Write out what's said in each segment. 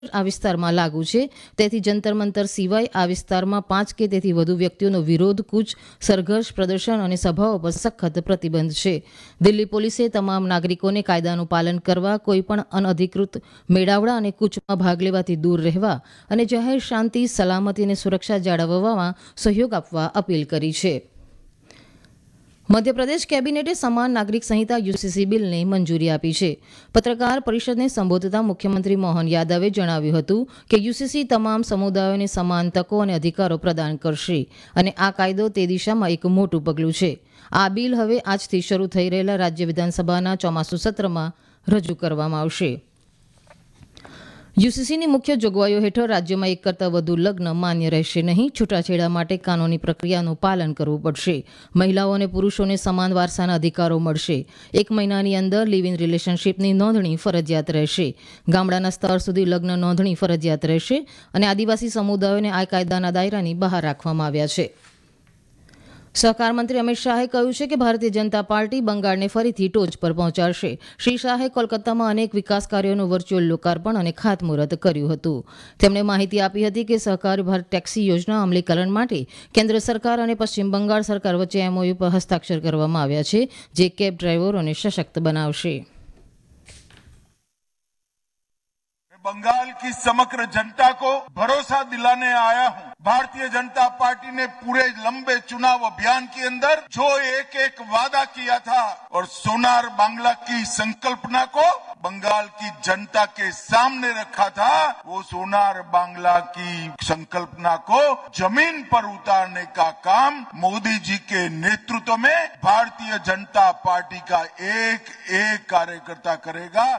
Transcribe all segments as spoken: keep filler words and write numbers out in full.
આ વિસ્તારમાં લાગુ છે. તેથી જંતર મંતર સિવાય આ વિસ્તારમાં પાંચ કે તેથી વધુ વ્યક્તિઓનો વિરોધ, કૂચ, સરઘર્ષ, પ્રદર્શન અને સભાઓ પર સખત પ્રતિબંધ છે. દિલ્હી પોલીસે તમામ નાગરિકોને કાયદાનું પાલન કરવા, કોઈપણ અનધિકૃત મેળાવડા અને કૂચમાં ભાગ લેવાથી દૂર રહેવા અને જાહેર શાંતિ, સલામતી અને સુરક્ષા જાળવવામાં સહયોગ આપવા અપીલ કરી છે. મધ્યપ્રદેશ કેબિનેટે સમાન નાગરિક સંહિતા યુસીસી બિલને મંજૂરી આપી છે. પત્રકાર પરિષદને સંબોધતા મુખ્યમંત્રી મોહન યાદવે જણાવ્યું હતું કે યુસીસી તમામ સમુદાયોને સમાન તકો અને અધિકારો પ્રદાન કરશે અને આ કાયદો તે દિશામાં એક મોટું પગલું છે. આ બિલ હવે આજથી શરૂ થઈ રહેલા રાજ્ય વિધાનસભાના ચોમાસુ સત્રમાં રજૂ કરવામાં આવશે. યુસીસીની મુખ્ય જોગવાઈઓ હેઠળ રાજ્યમાં એક કરતાં વધુ લગ્ન માન્ય રહેશે નહીં. છૂટાછેડા માટે કાનૂની પ્રક્રિયાનું પાલન કરવું પડશે. મહિલાઓ અને પુરુષોને સમાન વારસાના અધિકારો મળશે. એક મહિનાની અંદર લિવ ઇન રિલેશનશીપની નોંધણી ફરજિયાત રહેશે. ગામડાના સ્તર સુધી લગ્ન નોંધણી ફરજિયાત રહેશે અને આદિવાસી સમુદાયોને આ કાયદાના દાયરાની બહાર રાખવામાં આવ્યા છે. સહકાર મંત્રી અમિત શાહે કહ્યું છે કે ભારતીય જનતા પાર્ટી બંગાળને ફરીથી ટોચ પર પહોંચાડશે. શ્રી શાહે કોલકાતામાં અનેક વિકાસ કાર્યોનું વર્ચ્યુઅલ લોકાર્પણ અને ખાતમુહૂર્ત કર્યું હતું. તેમણે માહિતી આપી હતી કે સહકારી ભારત ટેક્સી યોજના અમલીકરણ માટે કેન્દ્ર સરકાર અને પશ્ચિમ બંગાળ સરકાર વચ્ચે એમઓયુ પર હસ્તાક્ષર કરવામાં આવ્યા છે, જે કેબ ડ્રાઈવરોને સશક્ત બનાવશે. बंगाल की समग्र जनता को भरोसा दिलाने आया हूं. भारतीय जनता पार्टी ने पूरे लंबे चुनाव अभियान के अंदर जो एक एक वादा किया था और सोनार बांग्ला की संकल्पना को बंगाल की जनता के सामने रखा था, वो सोनार बांग्ला की संकल्पना को जमीन पर उतारने का काम मोदी जी के नेतृत्व में भारतीय जनता पार्टी का एक एक कार्यकर्ता करेगा.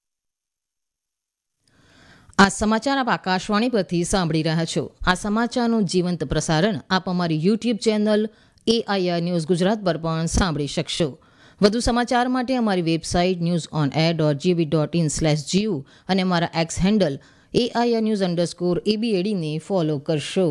આ સમાચાર આપ આકાશવાણી પરથી સાંભળી રહ્યા છો. આ સમાચારનું જીવંત પ્રસારણ આપ અમારી YouTube channel AIR news Gujarat પર પણ સાંભળી શકશો. વધુ સમાચાર માટે અમારી website news on air dot GB dot in slash GU અને અમારા x handle AIR news underscore એબીએડીને follow કરશો.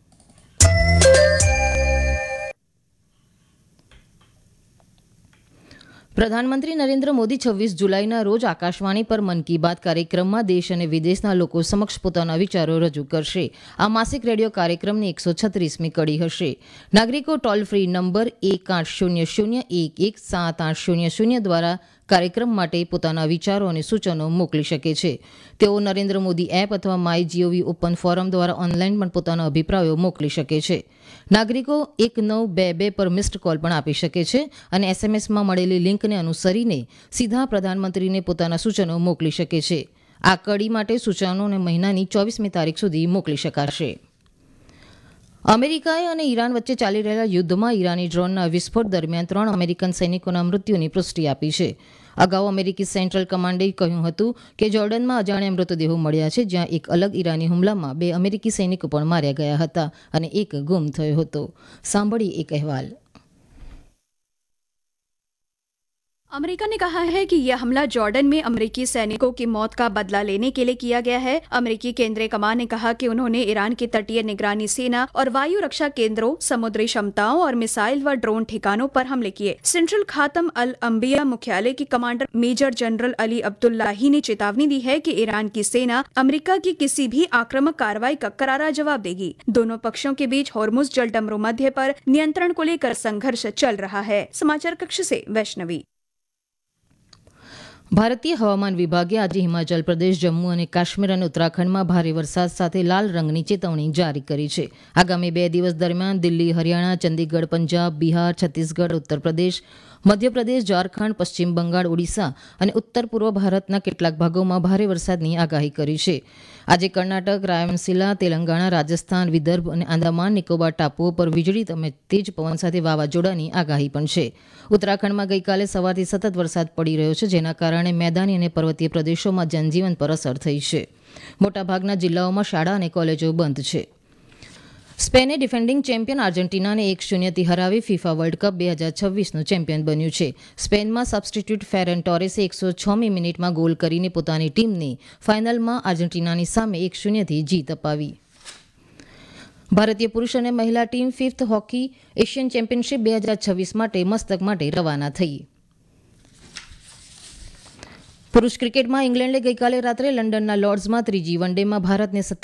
પ્રધાનમંત્રી નરેન્દ્ર મોદી છવ્વીસ જુલાઈના રોજ આકાશવાણી પર મન કી બાત કાર્યક્રમમાં દેશ અને વિદેશના લોકો સમક્ષ પોતાના વિચારો રજૂ કરશે. આ માસિક રેડિયો કાર્યક્રમની એકસો છત્રીસમી કડી હશે. નાગરિકો ટોલ ફ્રી નંબર એક આઠ શૂન્ય શૂન્ય એક એક સાત આઠ શૂન્ય શૂન્ય દ્વારા કાર્યક્રમ માટે પોતાના વિચારો અને સૂચનો મોકલી શકે છે. તેઓ નરેન્દ્ર મોદી એપ અથવા માય જીઓવી ઓપન ફોરમ દ્વારા ઓનલાઈન પણ પોતાના અભિપ્રાયો મોકલી શકે છે. નાગરિકો એક નવ બે બે પર મિસ્ડ કોલ પણ આપી શકે છે અને એસએમએસમાં મળેલી લિંકને અનુસરીને સીધા પ્રધાનમંત્રીને પોતાના સૂચનો મોકલી શકે છે. આ કડી માટે સૂચનોને મહિનાની ચોવીસમી તારીખ સુધી મોકલી શકાશે. અમેરિકાએ અને ઈરાન વચ્ચે ચાલી રહેલા યુદ્ધમાં ઈરાની ડ્રોનના વિસ્ફોટ દરમિયાન ત્રણ અમેરિકન સૈનિકોના મૃત્યુની પુષ્ટિ આપી છે. અગાઉ અમેરિકી સેન્ટ્રલ કમાન્ડે કહ્યું હતું કે જોર્ડનમાં અજાણ્યા મૃતદેહો મળ્યા છે, જ્યાં એક અલગ ઈરાની હુમલામાં બે અમેરિકી સૈનિકો પણ માર્યા ગયા હતા અને એક ગુમ થયો હતો. સાંભળી એક અહેવાલ. अमेरिका ने कहा है कि यह हमला जॉर्डन में अमेरिकी सैनिकों की मौत का बदला लेने के लिए किया गया है. अमेरिकी केंद्रीय कमान ने कहा कि उन्होंने ईरान की तटीय निगरानी सेना और वायु रक्षा केंद्रों, समुद्री क्षमताओं और मिसाइल व ड्रोन ठिकानों पर हमले किए. सेंट्रल खातम अल अंबिया मुख्यालय के commander major general Ali Abdullahi ने चेतावनी दी है कि ईरान की सेना अमेरिका की किसी भी आक्रामक कार्रवाई का करारा जवाब देगी. दोनों पक्षों के बीच होर्मुज जलडमरू मध्य पर नियंत्रण को लेकर संघर्ष चल रहा है. समाचार कक्ष से वैष्णवी. ભારતીય હવામાન વિભાગે આજે હિમાચલ પ્રદેશ, જમ્મુ અને કાશ્મીર અને ઉત્તરાખંડમાં ભારે વરસાદ સાથે લાલ રંગની ચેતવણી જારી કરી છે. આગામી બે દિવસ દરમિયાન દિલ્હી, હરિયાણા, ચંદીગઢ, પંજાબ, બિહાર, છત્તીસગઢ, ઉત્તર પ્રદેશ, મધ્યપ્રદેશ, ઝારખંડ, પશ્ચિમ બંગાળ, ઓડિશા અને ઉત્તર પૂર્વ ભારતના કેટલાક ભાગોમાં ભારે વરસાદની આગાહી કરી છે. આજે કર્ણાટક, રાયલસીમા, તેલંગાણા, રાજસ્થાન, વિદર્ભ અને આંદામાન નિકોબાર ટાપુઓ પર વીજળી અને તેજ પવન સાથે વાવાઝોડાની આગાહી પણ છે. ઉત્તરાખંડમાં ગઈકાલે સવારથી સતત વરસાદ પડી રહ્યો છે, જેના કારણે મેદાની અને પર્વતીય પ્રદેશોમાં જનજીવન પર અસર થઈ છે. મોટાભાગના જિલ્લાઓમાં શાળા અને કોલેજો બંધ છે. સ્પેને ડિફેન્ડિંગ ચેમ્પિયન આર્જેન્ટિનાને એક શૂન્યથી હરાવી ફિફા વર્લ્ડ કપ બે હજાર છવ્વીસનું ચેમ્પિયન બન્યું છે. સ્પેનમાં સબસ્ટિટ્યૂટ ફેરન ટોરેસે એકસો છમી મિનિટમાં ગોલ કરીને પોતાની ટીમને ફાઇનલમાં આર્જેન્ટિનાની સામે એક શૂન્યથી જીત અપાવી. ભારતીય પુરુષ અને મહિલા team fifth hockey Asian championship બે હજાર છવ્વીસ માટે મસ્તક માટે રવાના થઈ. પુરુષ ક્રિકેટમાં ઇંગ્લેન્ડે ગઈકાલે રાત્રે લંડનના લોર્ડ્સમાં ત્રીજી વનડેમાં ભારતને